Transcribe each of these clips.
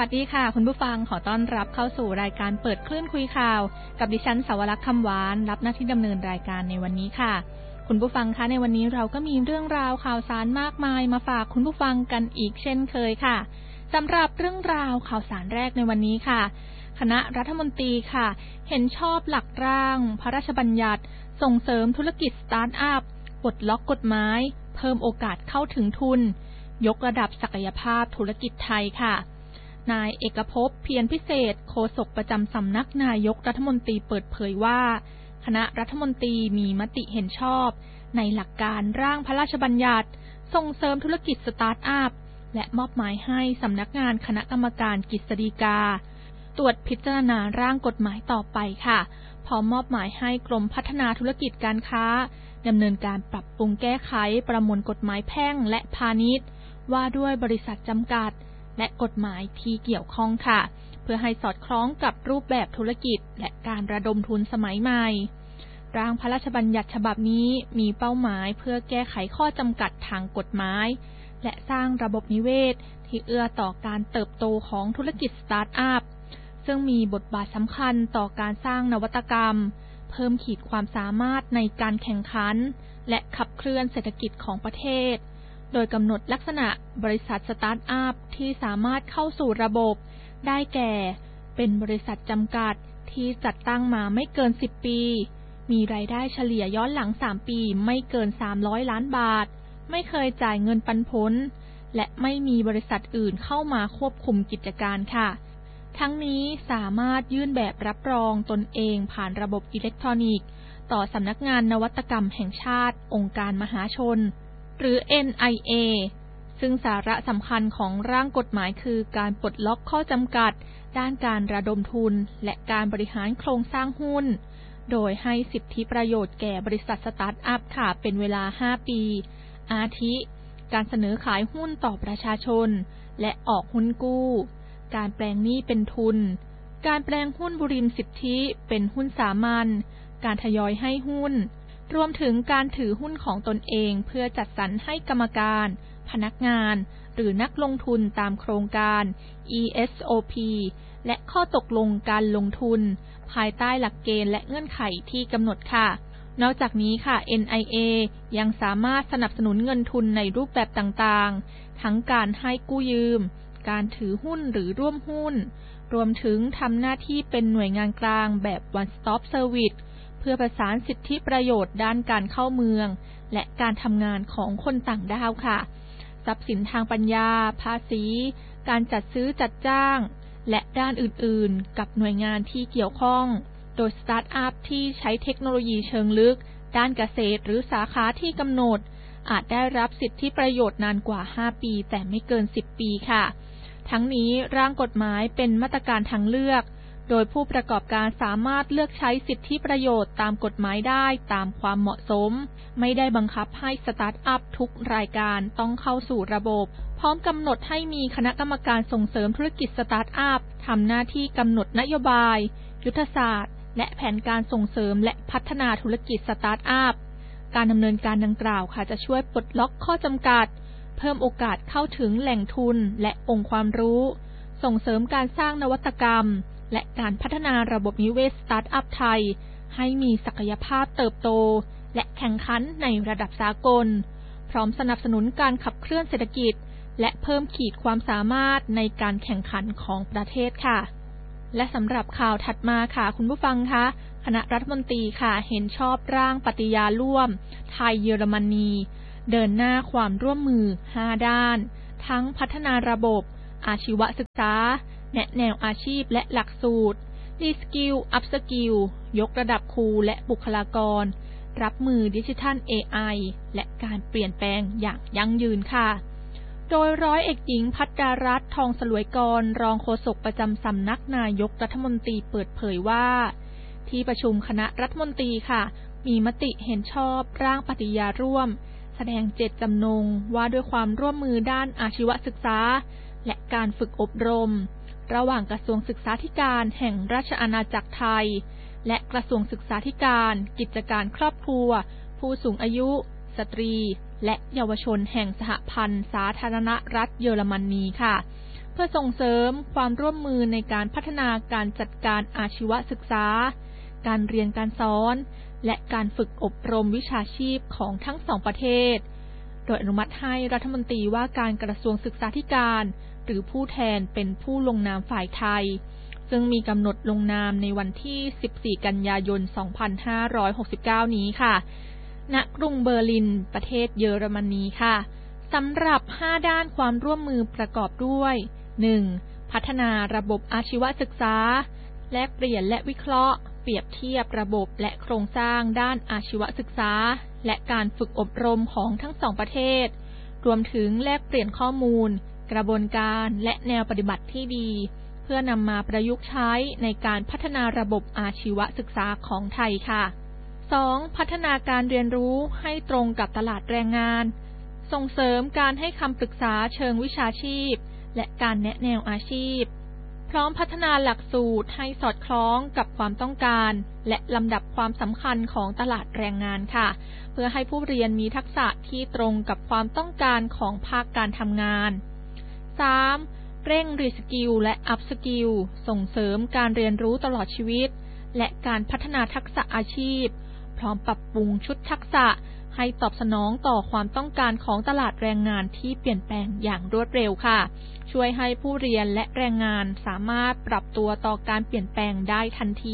วัสดีค่ะคุณผู้ฟังขอต้อนรับเข้าสู่รายการเปิดคลื่นคุยข่าวกับดิฉันสวรักษ์คำหวานรับหน้าที่ดำเนินรายการในวันนี้ค่ะคุณผู้ฟังคะในวันนี้เราก็มีเรื่องราวข่าวสารมากมายมาฝากคุณผู้ฟังกันอีกเช่นเคยค่ะสำหรับเรื่องราวข่าวสารแรกในวันนี้ค่ะคณะรัฐมนตรีค่ะเห็นชอบหลักร่างพระราชบัญญัติส่งเสริมธุรกิจสตาร์ทอัพปลดล็อกกฎหมายเพิ่มโอกาสเข้าถึงทุนยกระดับศักยภาพธุรกิจไทยค่ะนายเอกภพเพียรพิเศษโฆษกประจำสำนักนายกรัฐมนตรีเปิดเผยว่าคณะรัฐมนตรีมีมติเห็นชอบในหลักการร่างพระราชบัญญัติส่งเสริมธุรกิจสตาร์ทอัพและมอบหมายให้สำนักงานคณะกรรมการกฤษฎีกาตรวจพิจารณาร่างกฎหมายต่อไปค่ะพร้อมมอบหมายให้กรมพัฒนาธุรกิจการค้าดำเนินการปรับปรุงแก้ไขประมวลกฎหมายแพ่งและพาณิชย์ว่าด้วยบริษัทจำกัดและกฎหมายที่เกี่ยวข้องค่ะเพื่อให้สอดคล้องกับรูปแบบธุรกิจและการระดมทุนสมัยใหม่ร่างพระราชบัญญัติฉบับนี้มีเป้าหมายเพื่อแก้ไขข้อจำกัดทางกฎหมายและสร้างระบบนิเวศที่เอื้อต่อการเติบโตของธุรกิจสตาร์ทอัพซึ่งมีบทบาทสำคัญต่อการสร้างนวัตกรรมเพิ่มขีดความสามารถในการแข่งขันและขับเคลื่อนเศรษฐกิจของประเทศโดยกำหนดลักษณะบริษัทสตาร์ทอัพที่สามารถเข้าสู่ระบบได้แก่เป็นบริษัทจำกัดที่จัดตั้งมาไม่เกิน10ปีมีรายได้เฉลี่ยย้อนหลัง3ปีไม่เกิน300ล้านบาทไม่เคยจ่ายเงินปันผลและไม่มีบริษัทอื่นเข้ามาควบคุมกิจการค่ะทั้งนี้สามารถยื่นแบบรับรองตนเองผ่านระบบอิเล็กทรอนิกส์ต่อสำนักงานนวัตกรรมแห่งชาติองค์การมหาชนหรือ NIA ซึ่งสาระสำคัญของร่างกฎหมายคือการปลดล็อกข้อจำกัดด้านการระดมทุนและการบริหารโครงสร้างหุ้นโดยให้สิทธิประโยชน์แก่บริษัทสตาร์ทอัพค่ะเป็นเวลา5ปีอาทิการเสนอขายหุ้นต่อประชาชนและออกหุ้นกู้การแปลงหนี้เป็นทุนการแปลงหุ้นบุริมสิทธิเป็นหุ้นสามัญการทยอยให้หุ้นรวมถึงการถือหุ้นของตนเองเพื่อจัดสรรให้กรรมการพนักงานหรือนักลงทุนตามโครงการ ESOP และข้อตกลงการลงทุนภายใต้หลักเกณฑ์และเงื่อนไขที่กำหนดค่ะนอกจากนี้ค่ะ NIA ยังสามารถสนับสนุนเงินทุนในรูปแบบต่างๆทั้งการให้กู้ยืมการถือหุ้นหรือร่วมหุ้นรวมถึงทำหน้าที่เป็นหน่วยงานกลางแบบ One Stop Service เพื่อประสานสิทธิประโยชน์ด้านการเข้าเมืองและการทำงานของคนต่างด้าวค่ะทรัพย์สินทางปัญญาภาษีการจัดซื้อจัดจ้างและด้านอื่นๆกับหน่วยงานที่เกี่ยวข้องโดยสตาร์ทอัพที่ใช้เทคโนโลยีเชิงลึกด้านเกษตรหรือสาขาที่กำหนดอาจได้รับสิทธิประโยชน์นานกว่า5ปีแต่ไม่เกิน10ปีค่ะทั้งนี้ร่างกฎหมายเป็นมาตรการทางเลือกโดยผู้ประกอบการสามารถเลือกใช้สิทธิประโยชน์ตามกฎหมายได้ตามความเหมาะสมไม่ได้บังคับให้สตาร์ทอัพทุกรายการต้องเข้าสู่ระบบพร้อมกำหนดให้มีคณะกรรมการส่งเสริมธุรกิจสตาร์ทอัพทำหน้าที่กำหนดนโยบายยุทธศาสตร์และแผนการส่งเสริมและพัฒนาธุรกิจสตาร์ทอัพการดำเนินการดังกล่าวค่ะจะช่วยปลดล็อกข้อจำกัดเพิ่มโอกาสเข้าถึงแหล่งทุนและองค์ความรู้ส่งเสริมการสร้างนวัตกรรมและการพัฒนาระบบนิเวศสตาร์ทอัพไทยให้มีศักยภาพเติบโตและแข่งขันในระดับสากลพร้อมสนับสนุนการขับเคลื่อนเศรษฐกิจและเพิ่มขีดความสามารถในการแข่งขันของประเทศค่ะและสำหรับข่าวถัดมาค่ะคุณผู้ฟังคะคณะรัฐมนตรีค่ะเห็นชอบร่างปฏิญาณร่วมไทยเยอรมนีเดินหน้าความร่วมมือ5ด้านทั้งพัฒนาระบบอาชีวศึกษาแนะแนวอาชีพและหลักสูตรรีสกิลอัพสกิลยกระดับครูและบุคลากรรับมือดิจิทัล AI และการเปลี่ยนแปลงอย่างยั่งยืนค่ะโดยร้อยเอกหญิงภัทรารัตน์ทองสลวยกรรองโฆษกประจำสำนักนายกรัฐมนตรีเปิดเผยว่าที่ประชุมคณะรัฐมนตรีค่ะมีมติเห็นชอบร่างปฏิญาณร่วมแสดงเจตจำนงว่าด้วยความร่วมมือด้านอาชีวศึกษาและการฝึกอบรมระหว่างกระทรวงศึกษาธิการแห่งราชอาณาจักรไทยและกระทรวงศึกษาธิการกิจการครอบครัวผู้สูงอายุสตรีและเยาวชนแห่งสหพันธ์สาธารณรัฐเยอรมนีค่ะเพื่อส่งเสริมความร่วมมือในการพัฒนาการจัดการอาชีวศึกษาการเรียนการสอนและการฝึกอบรมวิชาชีพของทั้งสองประเทศโดยอนุมัติให้รัฐมนตรีว่าการกระทรวงศึกษาธิการหรือผู้แทนเป็นผู้ลงนามฝ่ายไทยซึ่งมีกำหนดลงนามในวันที่ 14 กันยายน 2569 นี้ค่ะณกรุงเบอร์ลินประเทศเยอรมนีค่ะสำหรับ 5 ด้านความร่วมมือประกอบด้วย 1. พัฒนาระบบอาชีวศึกษาแลกเปลี่ยนและวิเคราะห์เปรียบเทียบระบบและโครงสร้างด้านอาชีวศึกษาและการฝึกอบรมของทั้งสองประเทศรวมถึงแลกเปลี่ยนข้อมูลกระบวนการและแนวปฏิบัติที่ดีเพื่อนำมาประยุกต์ใช้ในการพัฒนาระบบอาชีวศึกษาของไทยค่ะ 2. พัฒนาการเรียนรู้ให้ตรงกับตลาดแรงงานส่งเสริมการให้คำปรึกษาเชิงวิชาชีพและการแนะแนวอาชีพพร้อมพัฒนาหลักสูตรให้สอดคล้องกับความต้องการและลำดับความสำคัญของตลาดแรงงานค่ะเพื่อให้ผู้เรียนมีทักษะที่ตรงกับความต้องการของภาคการทำงาน 3. เร่งรีสกิลและอัพสกิลส่งเสริมการเรียนรู้ตลอดชีวิตและการพัฒนาทักษะอาชีพพร้อมปรับปรุงชุดทักษะให้ตอบสนองต่อความต้องการของตลาดแรงงานที่เปลี่ยนแปลงอย่างรวดเร็วค่ะช่วยให้ผู้เรียนและแรงงานสามารถปรับตัวต่อการเปลี่ยนแปลงได้ทันที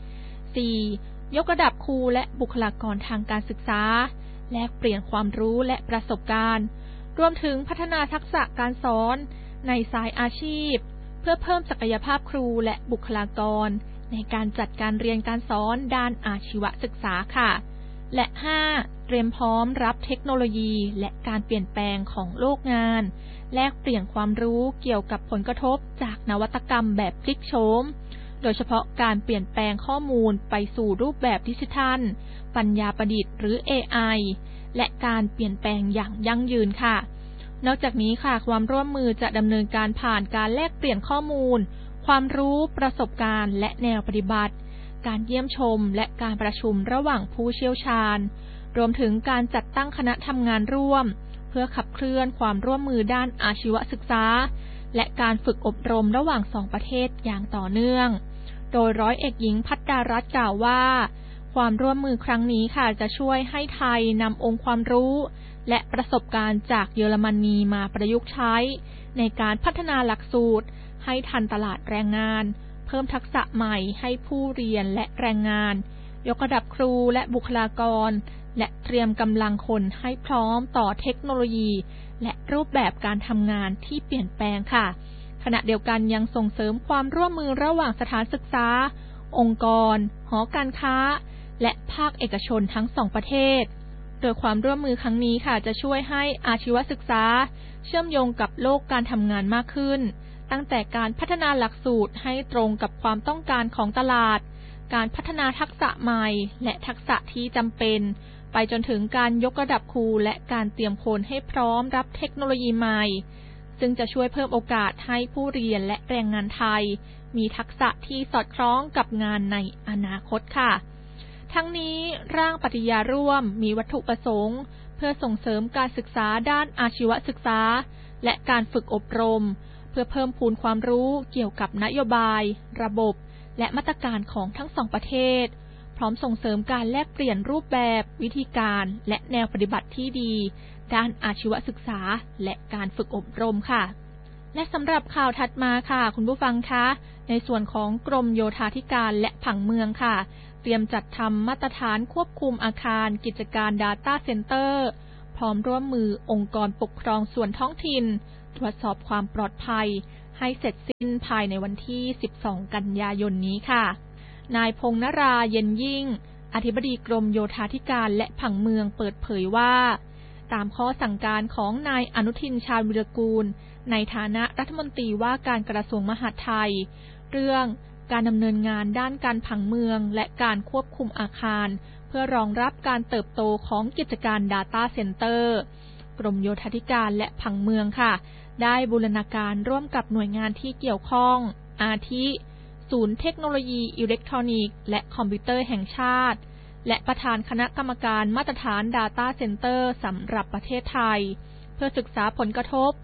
4. ยกระดับครูและบุคลากรทางการศึกษาแลกเปลี่ยนความรู้และประสบการณ์รวมถึงพัฒนาทักษะการสอนในสายอาชีพเพื่อเพิ่มศักยภาพครูและบุคลากรในการจัดการเรียนการสอนด้านอาชีวศึกษาค่ะและ 5. เตรียมพร้อมรับเทคโนโลยีและการเปลี่ยนแปลงของโลกงานแลกเปลี่ยนความรู้เกี่ยวกับผลกระทบจากนวัตกรรมแบบพลิกโฉมโดยเฉพาะการเปลี่ยนแปลงข้อมูลไปสู่รูปแบบดิจิทัลปัญญาประดิษฐ์หรือ AI และการเปลี่ยนแปลงอย่างยั่งยืนค่ะนอกจากนี้ค่ะความร่วมมือจะดำเนินการผ่านการแลกเปลี่ยนข้อมูลความรู้ประสบการณ์และแนวปฏิบัติการเยี่ยมชมและการประชุมระหว่างผู้เชี่ยวชาญรวมถึงการจัดตั้งคณะทำงานร่วมเพื่อขับเคลื่อนความร่วมมือด้านอาชีวศึกษาและการฝึกอบรมระหว่างสองประเทศอย่างต่อเนื่องโดยร้อยเอกหญิงภัทรารัตน์กล่าวว่าความร่วมมือครั้งนี้ค่ะจะช่วยให้ไทยนำองค์ความรู้และประสบการณ์จากเยอรมนีมาประยุกต์ใช้ในการพัฒนาหลักสูตรให้ทันตลาดแรงงานเพิ่มทักษะใหม่ให้ผู้เรียนและแรงงานยกระดับครูและบุคลากรและเตรียมกำลังคนให้พร้อมต่อเทคโนโลยีและรูปแบบการทำงานที่เปลี่ยนแปลงค่ะขณะเดียวกันยังส่งเสริมความร่วมมือระหว่างสถานศึกษาองค์กรหอการค้าและภาคเอกชนทั้งสองประเทศโดยความร่วมมือครั้งนี้ค่ะจะช่วยให้อาชีวศึกษาเชื่อมโยงกับโลกการทำงานมากขึ้นตั้งแต่การพัฒนาหลักสูตรให้ตรงกับความต้องการของตลาดการพัฒนาทักษะใหม่และทักษะที่จำเป็นไปจนถึงการยกระดับครูและการเตรียมคนให้พร้อมรับเทคโนโลยีใหม่ซึ่งจะช่วยเพิ่มโอกาสให้ผู้เรียนและแรงงานไทยมีทักษะที่สอดคล้องกับงานในอนาคตค่ะทั้งนี้ร่างปฏิญาร่วมมีวัตถุประสงค์เพื่อส่งเสริมการศึกษาด้านอาชีวศึกษาและการฝึกอบรมเพื่อเพิ่มพูนความรู้เกี่ยวกับนโยบายระบบและมาตรการของทั้งสองประเทศพร้อมส่งเสริมการแลกเปลี่ยนรูปแบบวิธีการและแนวปฏิบัติที่ดีด้านอาชีวศึกษาและการฝึกอบรมค่ะและสำหรับข่าวถัดมาค่ะคุณผู้ฟังคะในส่วนของกรมโยธาธิการและผังเมืองค่ะเตรียมจัดทำมาตรฐานควบคุมอาคารกิจการ Data Center พร้อมร่วมมือองค์กรปกครองส่วนท้องถิ่นตรวจสอบความปลอดภัยให้เสร็จสิ้นภายในวันที่ 12 กันยายนนี้ค่ะนายพงษ์นราเย็นยิ่งอธิบดีกรมโยธาธิการและผังเมืองเปิดเผยว่าตามข้อสั่งการของนายอนุทินชาญวิรากูลในฐานะรัฐมนตรีว่าการกระทรวงมหาดไทยเรื่องการดำเนินงานด้านการผังเมืองและการควบคุมอาคารเพื่อรองรับการเติบโตของกิจการ Data Center กรมโยธาธิการและผังเมืองค่ะได้บูรณาการร่วมกับหน่วยงานที่เกี่ยวข้องอาทิศูนย์เทคโนโลยีอิเล็กทรอนิกส์และคอมพิวเตอร์แห่งชาติและประธานคณะกรรมการมาตรฐาน Data Center สำหรับประเทศไทยเพื่อศึกษาผลกระทบค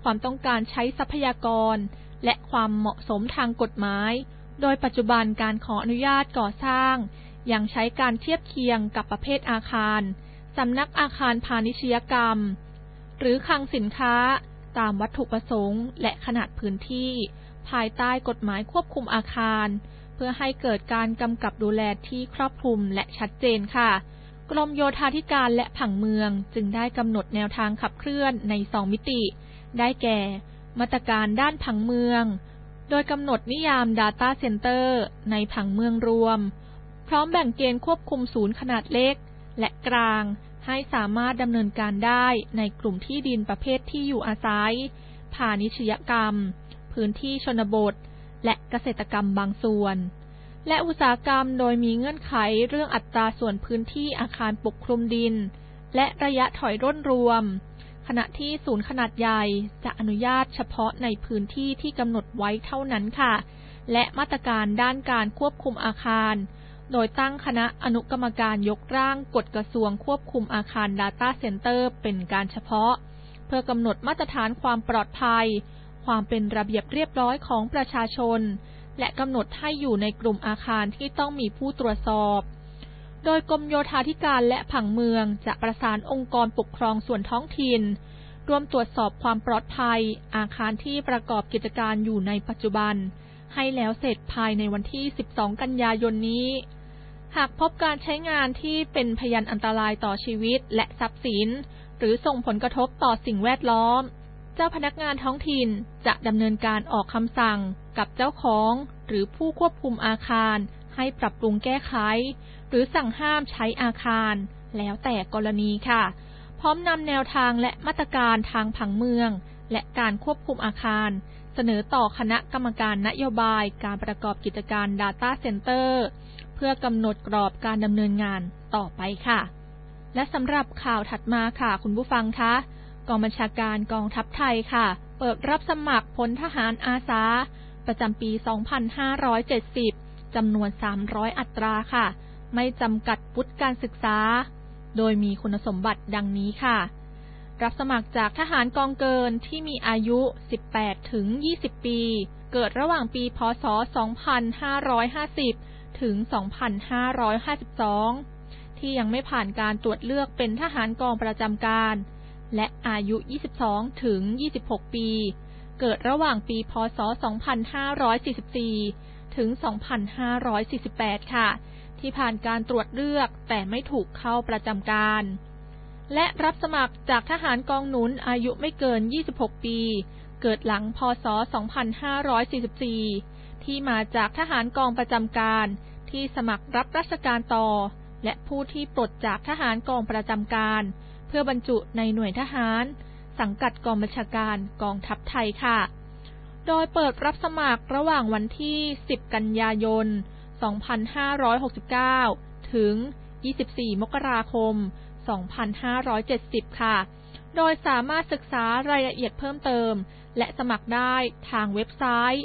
ความต้องการใช้ทรัพยากรและความเหมาะสมทางกฎหมายโดยปัจจุบันการขออนุญาตก่อสร้างยังใช้การเทียบเคียงกับประเภทอาคารสำนักอาคารพาณิชยกรรมหรือคลังสินค้าตามวัตถุประสงค์และขนาดพื้นที่ภายใต้กฎหมายควบคุมอาคารเพื่อให้เกิดการกำกับดูแลที่ครอบคลุมและชัดเจนค่ะกรมโยธาธิการและผังเมืองจึงได้กำหนดแนวทางขับเคลื่อนใน2มิติได้แก่มาตรการด้านผังเมืองโดยกำหนดนิยาม Data Center ในผังเมืองรวมพร้อมแบ่งเกณฑ์ควบคุมศูนย์ขนาดเล็กและกลางให้สามารถดำเนินการได้ในกลุ่มที่ดินประเภทที่อยู่อาศัยพาณิชยกรรมพื้นที่ชนบทและเกษตรกรรมบางส่วนและอุตสาหกรรมโดยมีเงื่อนไขเรื่องอัตราส่วนพื้นที่อาคารปกคลุมดินและระยะถอยร่นรวมขณะที่ศูนย์ขนาดใหญ่จะอนุญาตเฉพาะในพื้นที่ที่กำหนดไว้เท่านั้นค่ะและมาตรการด้านการควบคุมอาคารโดยตั้งคณะอนุกรรมการยกร่างกฎกระทรวงควบคุมอาคาร Data Center เป็นการเฉพาะเพื่อกำหนดมาตรฐานความปลอดภัยความเป็นระเบียบเรียบร้อยของประชาชนและกำหนดให้อยู่ในกลุ่มอาคารที่ต้องมีผู้ตรวจสอบโดยกรมโยธาธิการและผังเมืองจะประสานองค์กรปกครองส่วนท้องถิ่นร่วมตรวจสอบความปลอดภัยอาคารที่ประกอบกิจการอยู่ในปัจจุบันให้แล้วเสร็จภายในวันที่12กันยายนนี้หากพบการใช้งานที่เป็นพยานอันตรายต่อชีวิตและทรัพย์สินหรือส่งผลกระทบต่อสิ่งแวดล้อมเจ้าพนักงานท้องถิ่นจะดำเนินการออกคำสั่งกับเจ้าของหรือผู้ควบคุมอาคารให้ปรับปรุงแก้ไขหรือสั่งห้ามใช้อาคารแล้วแต่กรณีค่ะพร้อมนำแนวทางและมาตรการทางผังเมืองและการควบคุมอาคารเสนอต่อคณะกรรมการนโยบายการประกอบกิจการ Data Center เพื่อกำหนดกรอบการดำเนินงานต่อไปค่ะและสำหรับข่าวถัดมาค่ะคุณผู้ฟังคะกองบัญชาการกองทัพไทยค่ะเปิดรับสมัครพลทหารอาสาประจำปี 2570 จำนวน 300 อัตราค่ะไม่จำกัดวุฒิการศึกษาโดยมีคุณสมบัติดังนี้ค่ะรับสมัครจากทหารกองเกินที่มีอายุ 18 ถึง 20 ปีเกิดระหว่างปีพ.ศ. 2550 ถึง 2552 ที่ยังไม่ผ่านการตรวจเลือกเป็นทหารกองประจำการและอายุ 22 ถึง 26 ปีเกิดระหว่างปีพ.ศ. 2544 ถึง 2548 ค่ะที่ผ่านการตรวจเลือกแต่ไม่ถูกเข้าประจำการและรับสมัครจากทหารกองหนุนอายุไม่เกิน 26 ปีเกิดหลังพ.ศ. 2544 ที่มาจากทหารกองประจำการที่สมัครรับราชการต่อและผู้ที่ปลดจากทหารกองประจำการเพื่อบรรจุในหน่วยทหารสังกัดกองบัญชาการกองทัพไทยค่ะโดยเปิดรับสมัครระหว่างวันที่ 10 กันยายน 2569 ถึง 24 มกราคม 2570 ค่ะโดยสามารถศึกษารายละเอียดเพิ่มเติมและสมัครได้ทางเว็บไซต์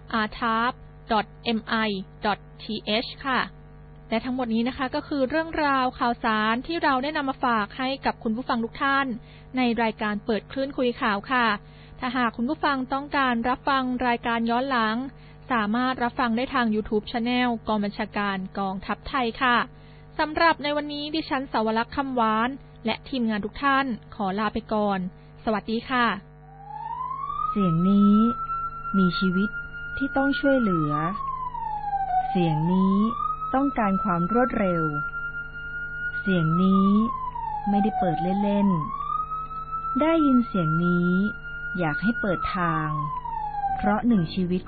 artab.mi.th ค่ะและทั้งหมดนี้นะคะก็คือเรื่องราวข่าวสารที่เราได้นำมาฝากให้กับคุณผู้ฟังทุกท่านในรายการเปิดคลื่นคุยข่าวค่ะถ้าหากคุณผู้ฟังต้องการรับฟังรายการย้อนหลังสามารถรับฟังได้ทาง YouTube Channel กองบัญชาการกองทัพไทยค่ะสำหรับในวันนี้ดิฉันสาวรักษ์คำหวานและทีมงานทุกท่านขอลาไปก่อนสวัสดีค่ะเสียงนี้มีชีวิตที่ต้องช่วยเหลือเสียงนี้ต้องการความรวดเร็วเสียงนี้ไม่ได้เปิดเล่นๆได้ยินเสียงนี้อยากให้เปิดทางเพราะหนึ่งชีวิต